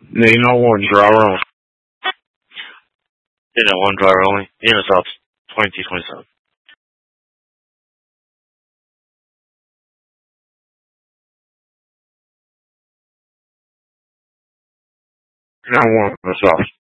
They know one driver only. One driver only. In the South, 2227. Not one in the South.